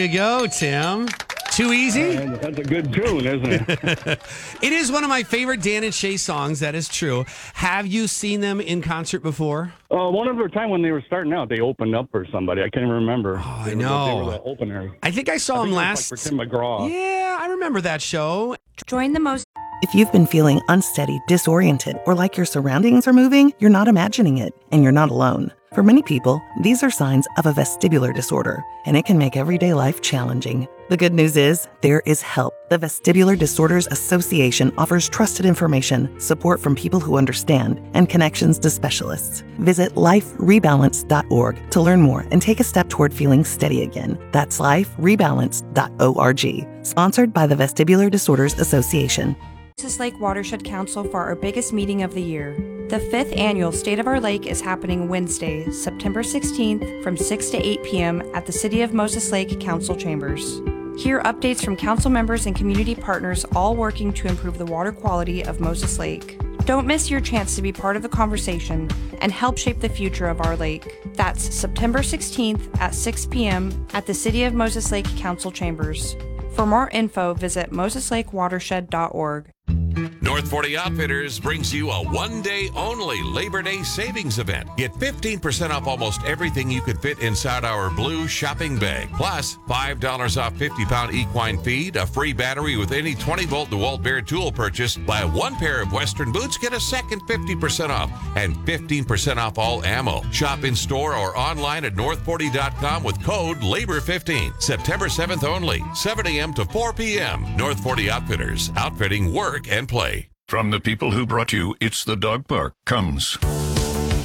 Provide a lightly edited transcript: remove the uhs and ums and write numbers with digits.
There you go, Tim. Too easy? That's a good tune, isn't it? It is one of my favorite Dan and Shay songs. That is true. Have you seen them in concert before? One of their time when they were starting out, they opened up for somebody. I can't even remember. Oh, I know. They were the opener. I think I saw them last. Like for Tim McGraw. Yeah, I remember that show. Join the most. If you've been feeling unsteady, disoriented, or like your surroundings are moving, you're not imagining it, and you're not alone. For many people, these are signs of a vestibular disorder, and it can make everyday life challenging. The good news is, there is help. The Vestibular Disorders Association offers trusted information, support from people who understand, and connections to specialists. Visit liferebalance.org to learn more and take a step toward feeling steady again. That's liferebalance.org. Sponsored by the Vestibular Disorders Association. Moses Lake Watershed Council for our biggest meeting of the year. The 5th annual State of Our Lake is happening Wednesday, September 16th from 6 to 8 p.m. at the City of Moses Lake Council Chambers. Hear updates from council members and community partners all working to improve the water quality of Moses Lake. Don't miss your chance to be part of the conversation and help shape the future of our lake. That's September 16th at 6 p.m. at the City of Moses Lake Council Chambers. For more info, visit moseslakewatershed.org. North 40 Outfitters brings you a one-day only Labor Day savings event. Get 15% off almost everything you could fit inside our blue shopping bag. Plus, $5 off 50-pound equine feed, a free battery with any 20-volt DeWalt Bear tool purchase. Buy one pair of Western boots, get a second 50% off, and 15% off all ammo. Shop in store or online at north40.com with code LABOR15. September 7th only, 7 a.m. to 4 p.m. North 40 Outfitters, outfitting work and play. From the people who brought you It's the Dog Park comes